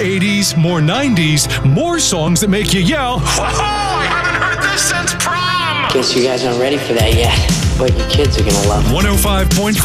80s, more 90s, more songs that make you yell, "Whoa, I haven't heard this since prom!" Guess you guys aren't ready for that yet, but your kids are gonna love it. 105.5